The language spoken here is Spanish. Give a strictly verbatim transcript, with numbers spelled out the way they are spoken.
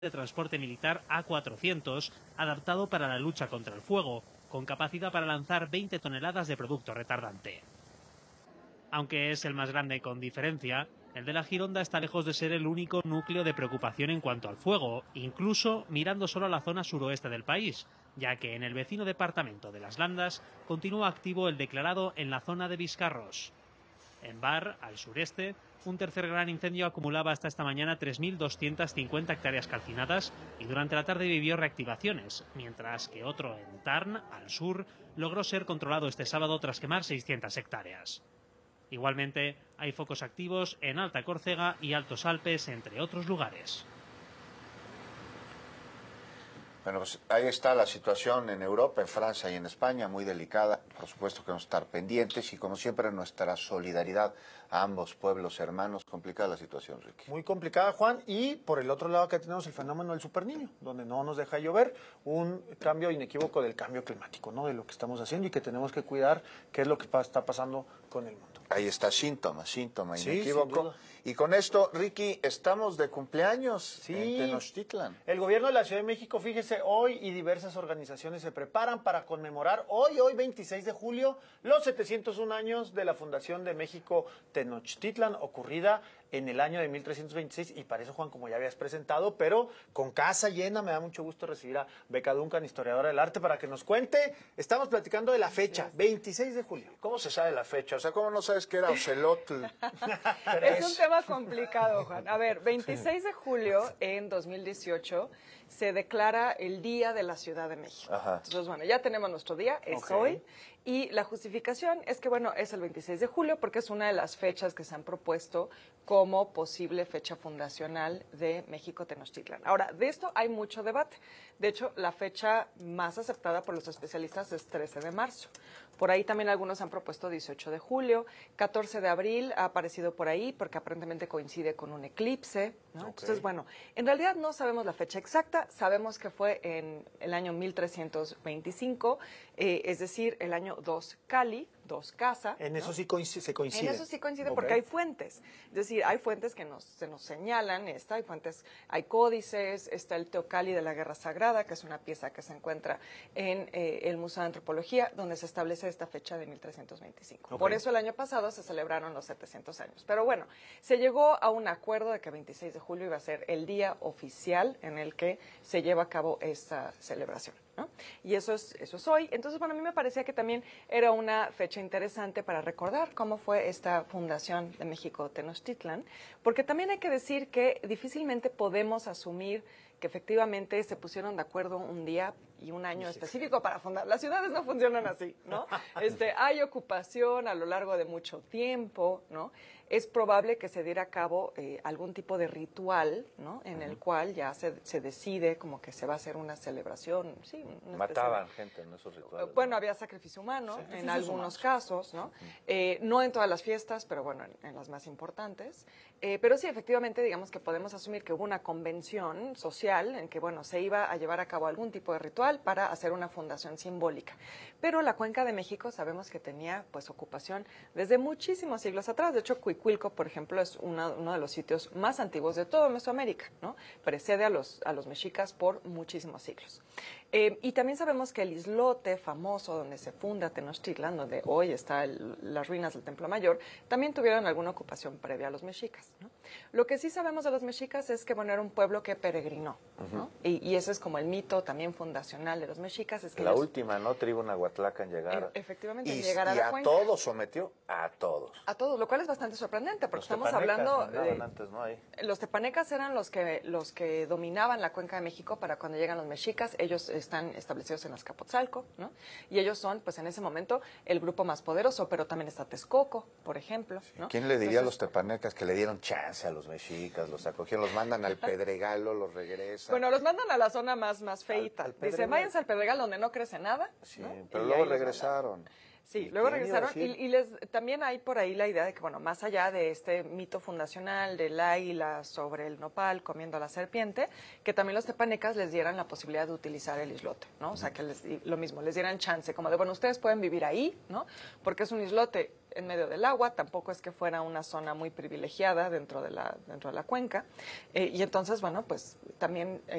de transporte militar A cuatrocientos, adaptado para la lucha contra el fuego, con capacidad para lanzar veinte toneladas de producto retardante. Aunque es el más grande con diferencia, el de la Gironda está lejos de ser el único núcleo de preocupación en cuanto al fuego, incluso mirando solo a la zona suroeste del país, ya que en el vecino departamento de Las Landas continúa activo el declarado en la zona de Biscarros. En Bar, al sureste, un tercer gran incendio acumulaba hasta esta mañana tres mil doscientas cincuenta hectáreas calcinadas y durante la tarde vivió reactivaciones, mientras que otro en Tarn, al sur, logró ser controlado este sábado tras quemar seiscientas hectáreas. Igualmente, hay focos activos en Alta Córcega y Altos Alpes, entre otros lugares. Bueno, pues ahí está la situación en Europa, en Francia y en España, muy delicada. Por supuesto que vamos a estar pendientes y, como siempre, nuestra solidaridad a ambos pueblos hermanos. Complicada la situación, Ricky. Muy complicada, Juan. Y por el otro lado, acá tenemos el fenómeno del superniño, donde no nos deja llover. Un cambio inequívoco del cambio climático, ¿no? De lo que estamos haciendo y que tenemos que cuidar qué es lo que está pasando con el mundo. Ahí está, síntoma, síntoma Sí, inequívoco. Y con esto, Ricky, estamos de cumpleaños Sí. en Tenochtitlan. El gobierno de la Ciudad de México, fíjese, hoy y diversas organizaciones se preparan para conmemorar hoy, hoy veintiséis de julio, los setecientos un años de la fundación de México Tenochtitlan, ocurrida en el año de mil trescientos veintiséis. Y para eso, Juan, como ya habías presentado, pero con casa llena, me da mucho gusto recibir a Beca Duncan, historiadora del arte, para que nos cuente. Estamos platicando de la fecha, veintiséis de julio. ¿Cómo se sabe la fecha? O sea, ¿cómo no sabes que era Ocelotl? Es un tema complicado, Juan. A ver, veintiséis de julio en dos mil dieciocho se declara el Día de la Ciudad de México. Ajá. Entonces, bueno, ya tenemos nuestro día, es Ok. hoy. Y la justificación es que, bueno, es el veintiséis de julio porque es una de las fechas que se han propuesto como posible fecha fundacional de México Tenochtitlan. Ahora, de esto hay mucho debate. De hecho, la fecha más aceptada por los especialistas es trece de marzo. Por ahí también algunos han propuesto dieciocho de julio, catorce de abril ha aparecido por ahí porque aparentemente coincide con un eclipse, ¿no? Ok. Entonces, bueno, en realidad no sabemos la fecha exacta, sabemos que fue en el año mil trescientos veinticinco, eh, es decir, el año dos Cali, dos Casa. En ¿no? eso sí coincide, se coincide. En eso sí coincide Ok. porque hay fuentes. Es decir, hay fuentes que nos, se nos señalan, esta, hay fuentes, hay códices, está el Teocalli de la Guerra Sagrada, que es una pieza que se encuentra en eh, el Museo de Antropología, donde se establece esta fecha de mil trescientos veinticinco. Ok. Por eso el año pasado se celebraron los setecientos años. Pero bueno, se llegó a un acuerdo de que veintiséis de julio iba a ser el día oficial en el que se lleva a cabo esta celebración, ¿no? Y eso es, eso es hoy. Entonces, bueno, a mí me parecía que también era una fecha interesante para recordar cómo fue esta fundación de México Tenochtitlan, porque también hay que decir que difícilmente podemos asumir que efectivamente se pusieron de acuerdo un día y un año específico para fundar. Las ciudades no funcionan así, ¿no? Este, hay ocupación a lo largo de mucho tiempo, ¿no? Es probable que se diera a cabo eh, algún tipo de ritual, ¿no? En el cual ya se, se decide como que se va a hacer una celebración, sí. Una Mataban especie gente en esos de- rituales. Bueno, ¿no? había sacrificio humano en Sacrificios algunos humanos. casos, ¿no? Eh, no en todas las fiestas, pero bueno, en, en las más importantes. Eh, pero sí, efectivamente, digamos que podemos asumir que hubo una convención social en que, bueno, se iba a llevar a cabo algún tipo de ritual para hacer una fundación simbólica. Pero la Cuenca de México sabemos que tenía, pues, ocupación desde muchísimos siglos atrás. De hecho, Cuicuilco, por ejemplo, es una, uno de los sitios más antiguos de toda Mesoamérica, ¿no? Precede a los, a los mexicas por muchísimos siglos. Eh, y también sabemos que el islote famoso donde se funda Tenochtitlan, donde hoy están las ruinas del Templo Mayor, también tuvieron alguna ocupación previa a los mexicas, ¿no? Lo que sí sabemos de los mexicas es que, bueno, era un pueblo que peregrinó, ¿no? Y, y ese es como el mito también fundacional de los mexicas. Es que La ellos- última, ¿no? Tribu Nahuatlaca en llegar. E- efectivamente, y, en llegar a y la a cuenca. todos sometió, a todos. A todos, lo cual es bastante sorprendente, porque Los estamos tepanecas hablando... mandaban de- antes, ¿no? Ahí. Los tepanecas eran los que los que dominaban la Cuenca de México para cuando llegan los mexicas. Ellos están establecidos en Azcapotzalco, ¿no? Y ellos son, pues en ese momento, el grupo más poderoso, pero también está Texcoco, por ejemplo, ¿no? ¿Quién le diría a los Entonces, tepanecas que le dieron chance a los mexicas, los acogieron, los mandan al Pedregalo, los regresan? Bueno, los mandan a la zona más, más feita. al Dicen, Pedregal. váyanse al Pedregal donde no crece nada. Sí, ¿no? pero Y luego ahí los regresaron. mandan. Sí, ¿Y luego quién iba a regresaron y, decir? y les también hay por ahí la idea de que, bueno, más allá de este mito fundacional del águila sobre el nopal comiendo a la serpiente, que también los tepanecas les dieran la posibilidad de utilizar el islote, ¿no? O sea, que les, y lo mismo, les dieran chance, como de, bueno, ustedes pueden vivir ahí, ¿no? Porque es un islote en medio del agua, tampoco es que fuera una zona muy privilegiada dentro de la, dentro de la cuenca, eh, y entonces, bueno, pues también... Eh,